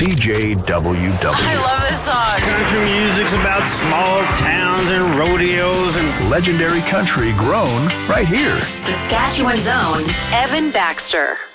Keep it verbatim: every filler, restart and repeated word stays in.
C J W W. I love this song. Country music's about small towns and rodeos and legendary country grown right here. Saskatchewan's own Evan Baxter.